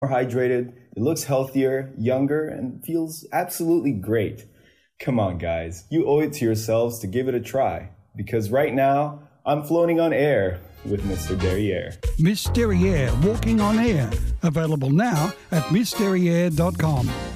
more hydrated, it looks healthier, younger, and feels absolutely great. Come on, guys. You owe it to yourselves to give it a try. Because right now, I'm floating on air with Mr. Derriere. Miss Derriere, walking on air. Available now at missderriere.com.